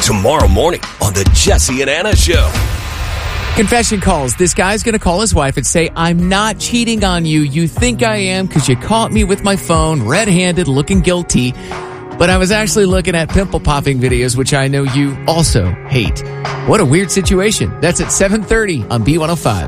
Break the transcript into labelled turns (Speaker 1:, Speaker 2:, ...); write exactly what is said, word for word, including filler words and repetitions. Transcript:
Speaker 1: Tomorrow morning on the Jesse and Anna Show.
Speaker 2: Confession calls. This guy's going to call his wife and say, I'm not cheating on you. You think I am because you caught me with my phone, red-handed, looking guilty. But I was actually looking at pimple popping videos, which I know you also hate. What a weird situation. That's at seven thirty on B one oh five.